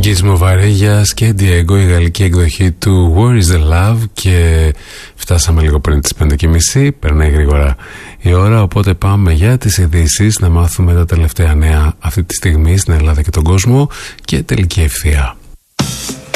Γκίσμο Βαρέγιας και Diego, η γαλλική εκδοχή του Where is the Love, και φτάσαμε λίγο πριν τις 5:30. Περνάει γρήγορα η ώρα, οπότε πάμε για τις ειδήσεις, να μάθουμε τα τελευταία νέα αυτή τη στιγμή στην Ελλάδα και τον κόσμο και τελική ευθεία.